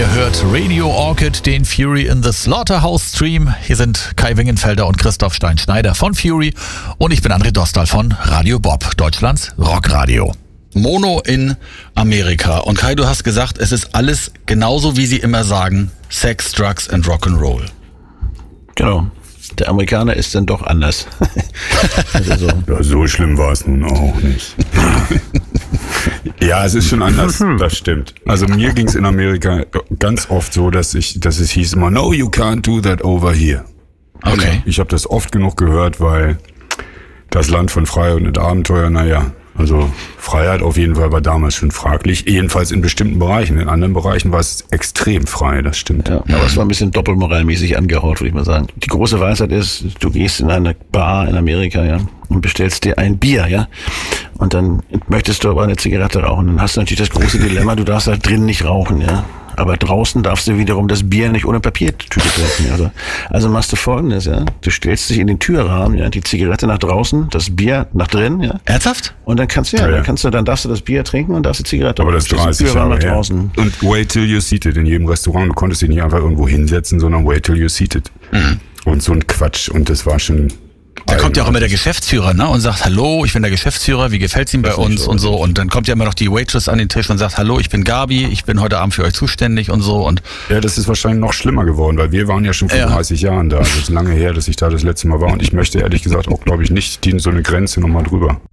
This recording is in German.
Ihr hört Radio Orchid, den Fury in the Slaughterhouse Stream. Hier sind Kai Wingenfelder und Christoph Stein-Schneider von Fury und ich bin André Dostal von Radio Bob, Deutschlands Rockradio. Mono in Amerika. Und Kai, du hast gesagt, es ist alles genauso, wie sie immer sagen, Sex, Drugs and Rock'n'Roll. Genau. Der Amerikaner ist dann doch anders. Also ja, so schlimm war es nun auch nicht. Ja, es ist schon anders, das stimmt. Also mir ging es in Amerika ganz oft so, dass es hieß immer, no, you can't do that over here. Okay. Ich habe das oft genug gehört, weil das Land von Freiheit und Abenteuer, also Freiheit auf jeden Fall war damals schon fraglich, jedenfalls in bestimmten Bereichen. In anderen Bereichen war es extrem frei, das stimmt. Ja, aber es war ein bisschen doppelmoralmäßig angehaut, würde ich mal sagen. Die große Weisheit ist, du gehst in eine Bar in Amerika, ja, und bestellst dir ein Bier, ja, und dann möchtest du aber eine Zigarette rauchen. Dann hast du natürlich das große Dilemma, du darfst halt drinnen nicht rauchen, ja. Aber draußen darfst du wiederum das Bier nicht ohne Papiertüte trinken. Also machst du Folgendes, ja. Du stellst dich in den Türrahmen, ja, die Zigarette nach draußen, das Bier nach drinnen, ja. Ernsthaft? Und dann kannst du, dann darfst du das Bier trinken und darfst die Zigarette. Aber das 30 Jahre nach her. draußen. Und wait till you're seated. In jedem Restaurant, du konntest dich nicht einfach irgendwo hinsetzen, sondern wait till you're seated. Mhm. Und so ein Quatsch. Und das war schon... Da kommt ja auch immer der Geschäftsführer, ne, und sagt, hallo, ich bin der Geschäftsführer, wie gefällt's Ihnen bei uns und so. Und dann kommt ja immer noch die Waitress an den Tisch und sagt, hallo, ich bin Gabi, ich bin heute Abend für euch zuständig und so. Und ja, das ist wahrscheinlich noch schlimmer geworden, weil wir waren ja schon vor 30 Jahren da. Also es ist lange her, dass ich da das letzte Mal war. Und ich möchte ehrlich gesagt auch, glaube ich, nicht so eine Grenze nochmal drüber.